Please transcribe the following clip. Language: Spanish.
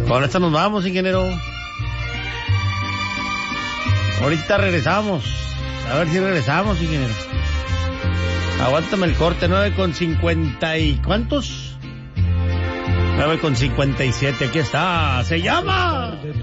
Con esta nos vamos, ingeniero. Ahorita regresamos. A ver si regresamos, ingeniero. Aguántame el corte, 9:50 y... ¿cuántos? 9:57, aquí está. Se llama...